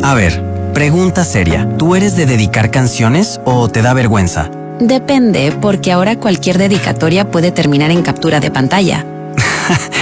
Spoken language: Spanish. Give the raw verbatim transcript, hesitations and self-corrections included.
A ver, pregunta seria. ¿Tú eres de dedicar canciones o te da vergüenza? Depende, porque ahora cualquier dedicatoria puede terminar en captura de pantalla.